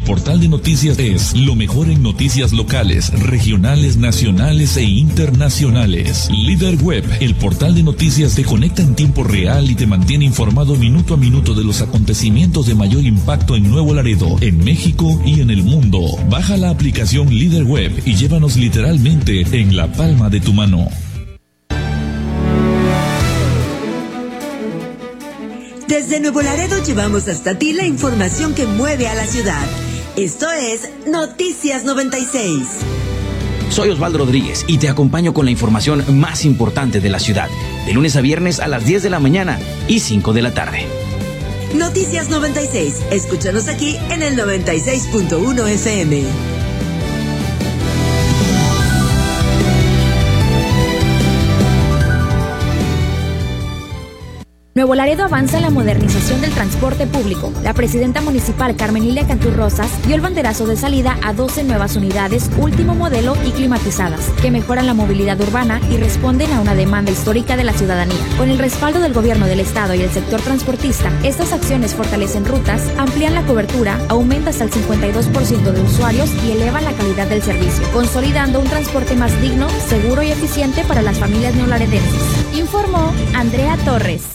portal de noticias es lo mejor en noticias locales, regionales, nacionales e internacionales. Líder Web, el portal de noticias te conecta en tiempo real y te mantiene informado minuto a minuto de los acontecimientos de mayor impacto en Nuevo Laredo, en México y en el mundo. Baja la aplicación Líder Web y llévanos literalmente en la palma de tu mano. Desde Nuevo Laredo llevamos hasta ti la información que mueve a la ciudad. Esto es Noticias 96. Soy Osvaldo Rodríguez y te acompaño con la información más importante de la ciudad, de lunes a viernes a las 10 de la mañana y 5 de la tarde. Noticias 96. Escúchanos aquí en el 96.1 FM. Nuevo Laredo avanza en la modernización del transporte público. La presidenta municipal Carmen Lilia Cantú Rosas dio el banderazo de salida a 12 nuevas unidades último modelo y climatizadas, que mejoran la movilidad urbana y responden a una demanda histórica de la ciudadanía. Con el respaldo del gobierno del estado y el sector transportista, estas acciones fortalecen rutas, amplían la cobertura, aumentan hasta el 52% de usuarios y elevan la calidad del servicio, consolidando un transporte más digno, seguro y eficiente para las familias neolaredenses. Informó Andrea Torres.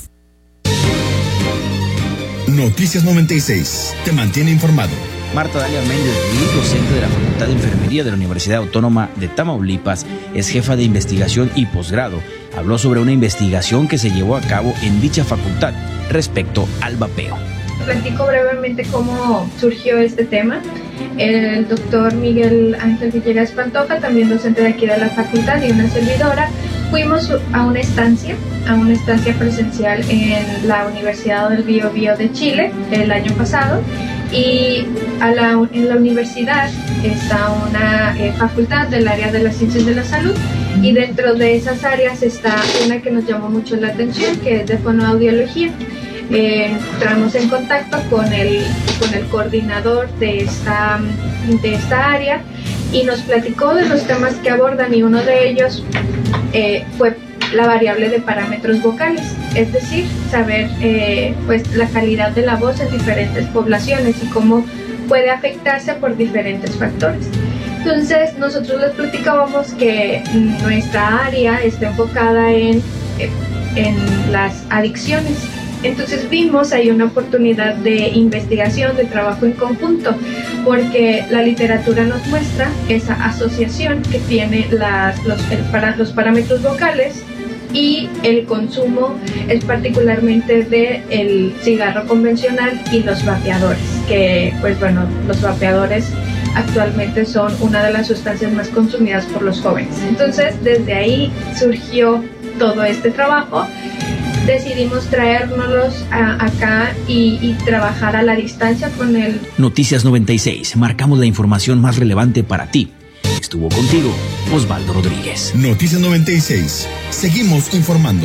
Noticias 96. Te mantiene informado. Marta Dalia Méndez Ruiz, docente de la Facultad de Enfermería de la Universidad Autónoma de Tamaulipas, es jefa de investigación y posgrado. Habló sobre una investigación que se llevó a cabo en dicha facultad respecto al vapeo. Platico brevemente cómo surgió este tema. El doctor Miguel Ángel Villegas Pantoja, también docente de aquí de la facultad, y una servidora, fuimos a una estancia presencial en la Universidad del Biobío de Chile el año pasado, y en la universidad está una facultad del área de las ciencias de la salud, y dentro de esas áreas está una que nos llamó mucho la atención, que es de fonoaudiología. Entramos en contacto con el coordinador de esta área y nos platicó de los temas que abordan, y uno de ellos fue la variable de parámetros vocales, es decir, saber pues la calidad de la voz en diferentes poblaciones y cómo puede afectarse por diferentes factores. Entonces nosotros les platicábamos que nuestra área está enfocada en las adicciones. Entonces vimos ahí una oportunidad de investigación, de trabajo en conjunto, porque la literatura nos muestra esa asociación que tiene los parámetros vocales y el consumo, es particularmente del cigarro convencional y los vapeadores, que pues bueno, los vapeadores actualmente son una de las sustancias más consumidas por los jóvenes. Entonces desde ahí surgió todo este trabajo. Decidimos traérnoslos acá y trabajar a la distancia con él. Noticias 96, marcamos la información más relevante para ti. Estuvo contigo Osvaldo Rodríguez. Noticias 96, seguimos informando.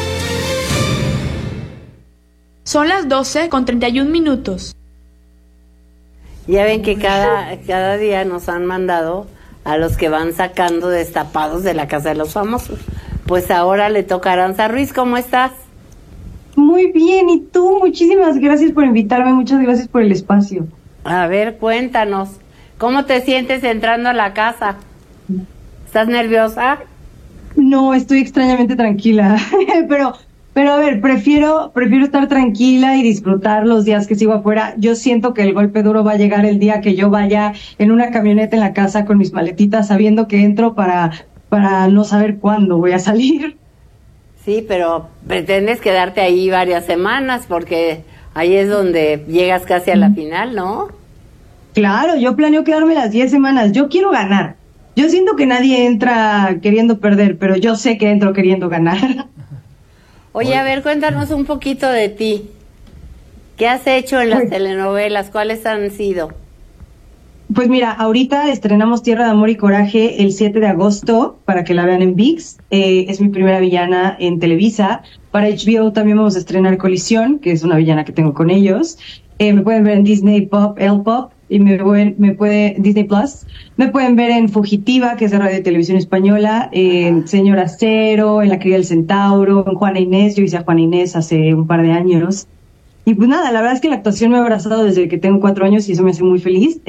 Son las 12:31. Ya ven que cada día nos han mandado a los que van sacando destapados de la casa de los famosos. Pues ahora le toca a Aranza Ruiz. ¿Cómo estás? Muy bien, ¿y tú? Muchísimas gracias por invitarme, muchas gracias por el espacio. A ver, cuéntanos, ¿cómo te sientes entrando a la casa? ¿Estás nerviosa? No, estoy extrañamente tranquila, pero a ver, prefiero estar tranquila y disfrutar los días que sigo afuera. Yo siento que el golpe duro va a llegar el día que yo vaya en una camioneta en la casa con mis maletitas, sabiendo que entro para no saber cuándo voy a salir. Sí, pero pretendes quedarte ahí varias semanas, porque ahí es donde llegas casi a la final, ¿no? Claro, yo planeo quedarme las 10 semanas. Yo quiero ganar. Yo siento que nadie entra queriendo perder, pero yo sé que entro queriendo ganar. Oye, a ver, cuéntanos un poquito de ti. ¿Qué has hecho en las telenovelas? ¿Cuáles han sido? Pues mira, ahorita estrenamos Tierra de Amor y Coraje el 7 de agosto para que la vean en ViX. Es mi primera villana en Televisa. Para HBO también vamos a estrenar Colisión, que es una villana que tengo con ellos. Me pueden ver en Disney Pop, El Pop, y Disney Plus. Me pueden ver en Fugitiva, que es de Radio y Televisión Española, en Señora Cero, en La Cría del Centauro, en Juana Inés. Yo hice a Juana Inés hace un par de años. Y pues nada, la verdad es que la actuación me ha abrazado desde que tengo 4 años y eso me hace muy feliz.